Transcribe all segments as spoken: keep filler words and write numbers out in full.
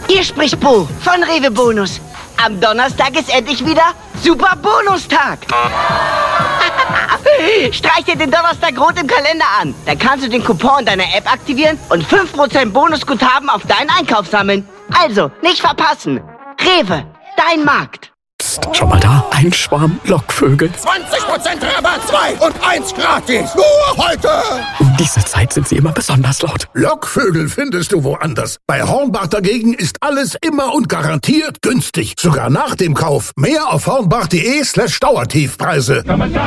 Hier spricht Bo von Rewe Bonus. Am Donnerstag ist endlich wieder Super Bonustag. Streich dir den Donnerstag rot im Kalender an. Dann kannst du den Coupon deiner App aktivieren und fünf Prozent Bonusguthaben auf deinen Einkauf sammeln. Also, nicht verpassen. Rewe, dein Markt. Psst, schau mal da, ein Schwarm Lockvögel. zwanzig Prozent Rabatt, zwei und eins gratis. Nur heute. Um diese Zeit sind sie immer besonders laut. Lockvögel findest du woanders. Bei Hornbach dagegen ist alles immer und garantiert günstig. Sogar nach dem Kauf. Mehr auf hornbach.de slash Dauertiefpreise.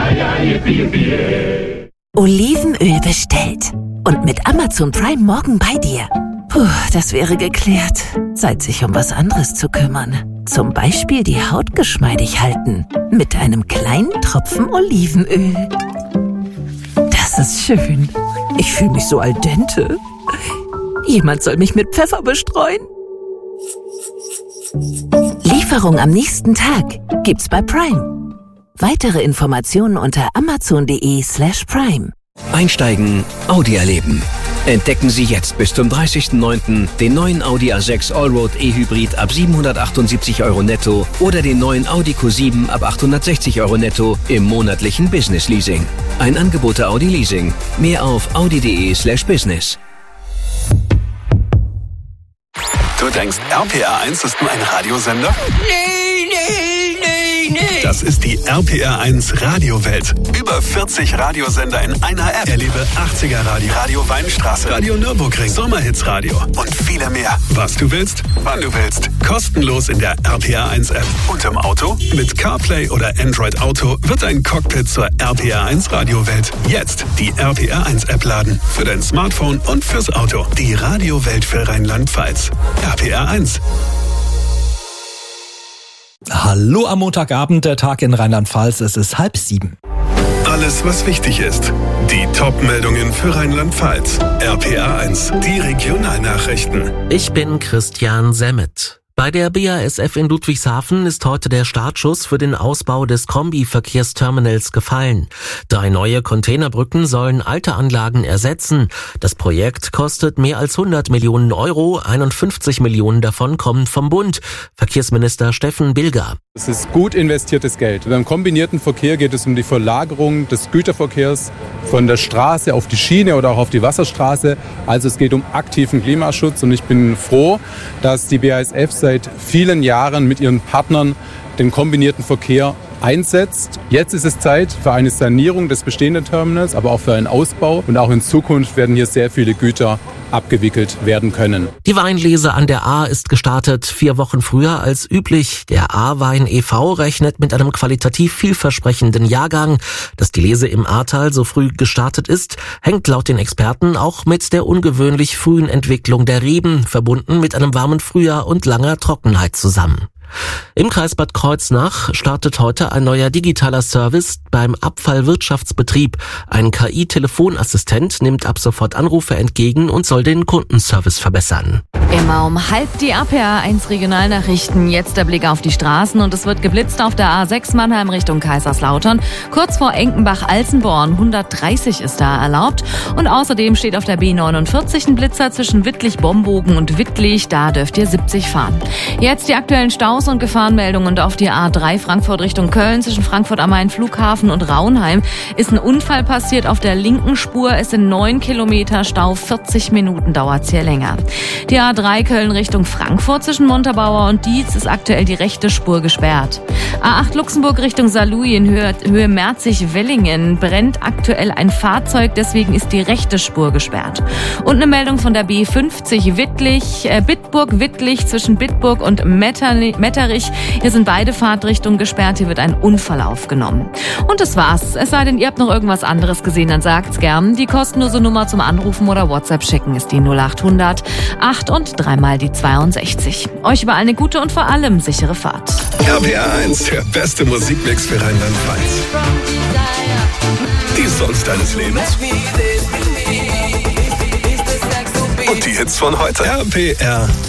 Olivenöl bestellt. Und mit Amazon Prime morgen bei dir. Puh, das wäre geklärt. Zeit, sich um was anderes zu kümmern. Zum Beispiel die Haut geschmeidig halten. Mit einem kleinen Tropfen Olivenöl. Das ist schön. Ich fühle mich so al dente. Jemand soll mich mit Pfeffer bestreuen. Lieferung am nächsten Tag gibt's bei Prime. Weitere Informationen unter amazon.de slash prime. Einsteigen, Audi erleben. Entdecken Sie jetzt bis zum dreißigsten neunten den neuen Audi A sechs Allroad E-Hybrid ab siebenhundertachtundsiebzig Euro netto oder den neuen Audi Q sieben ab achthundertsechzig Euro netto im monatlichen Business Leasing. Ein Angebot der Audi Leasing. Mehr auf audi.de slash business. Du denkst, R P R eins ist nur ein Radiosender? Nee, nee, nee, nee. Das ist die R P R eins Radiowelt. Über vierzig Radiosender in einer App. Erlebe achtziger Radio, Radio Weinstraße, Radio Nürburgring, Sommerhitsradio und viele mehr. Was du willst, wann du willst. Kostenlos in der R P R eins App. Und im Auto? Mit CarPlay oder Android Auto wird dein Cockpit zur R P R eins Radiowelt. Jetzt die R P R eins App laden. Für dein Smartphone und fürs Auto. Die Radiowelt für Rheinland-Pfalz. R P R eins. Hallo am Montagabend, der Tag in Rheinland-Pfalz. Es ist halb sieben. Alles, was wichtig ist. Die Top-Meldungen für Rheinland-Pfalz. R P R eins, die Regionalnachrichten. Ich bin Christian Semmet. Bei der B A S F in Ludwigshafen ist heute der Startschuss für den Ausbau des Kombi-Verkehrsterminals gefallen. Drei neue Containerbrücken sollen alte Anlagen ersetzen. Das Projekt kostet mehr als hundert Millionen Euro, einundfünfzig Millionen davon kommen vom Bund. Verkehrsminister Steffen Bilger. Es ist gut investiertes Geld. Beim kombinierten Verkehr geht es um die Verlagerung des Güterverkehrs von der Straße auf die Schiene oder auch auf die Wasserstraße. Also es geht um aktiven Klimaschutz und ich bin froh, dass die B A S F seit vielen Jahren mit ihren Partnern den kombinierten Verkehr einsetzt. Jetzt ist es Zeit für eine Sanierung des bestehenden Terminals, aber auch für einen Ausbau. Und auch in Zukunft werden hier sehr viele Güter abgewickelt werden können. Die Weinlese an der A ist gestartet, vier Wochen früher als üblich. Der A-Wein e V rechnet mit einem qualitativ vielversprechenden Jahrgang. Dass die Lese im Ahrtal so früh gestartet ist, hängt laut den Experten auch mit der ungewöhnlich frühen Entwicklung der Reben, verbunden mit einem warmen Frühjahr und langer Trockenheit zusammen. Im Kreis Bad Kreuznach startet heute ein neuer digitaler Service beim Abfallwirtschaftsbetrieb. Ein K I-Telefonassistent nimmt ab sofort Anrufe entgegen und soll den Kundenservice verbessern. Immer um halb die R P R eins Regionalnachrichten. Jetzt der Blick auf die Straßen und es wird geblitzt auf der A sechs Mannheim Richtung Kaiserslautern. Kurz vor Enkenbach-Alzenborn, hundertdreißig ist da erlaubt. Und außerdem steht auf der B neunundvierzig ein Blitzer zwischen Wittlich-Bombogen und Wittlich. Da dürft ihr siebzig fahren. Jetzt die aktuellen Staus und Gefahrenmeldungen auf die A drei Frankfurt Richtung Köln zwischen Frankfurt am Main Flughafen und Raunheim ist ein Unfall passiert auf der linken Spur. Es sind neun Kilometer Stau, vierzig Minuten dauert's hier länger. Die A drei Köln Richtung Frankfurt zwischen Montabaur und Dietz ist aktuell die rechte Spur gesperrt. A acht Luxemburg Richtung Saarlouis in Höhe, Höhe Merzig-Wellingen brennt aktuell ein Fahrzeug, deswegen ist die rechte Spur gesperrt. Und eine Meldung von der B fünfzig Wittlich, äh, Bitburg-Wittlich zwischen Bitburg und Metternich. Metterich. Hier sind beide Fahrtrichtungen gesperrt. Hier wird ein Unfall aufgenommen. Und das war's. Es sei denn, ihr habt noch irgendwas anderes gesehen, dann sagt's gern. Die kostenlose Nummer zum Anrufen oder WhatsApp schicken ist die null acht hundert acht und dreimal die zweiundsechzig. Euch über eine gute und vor allem sichere Fahrt. R P R eins, der beste Musikmix für Rheinland-Pfalz. Die Songs deines Lebens. Und die Hits von heute. R P R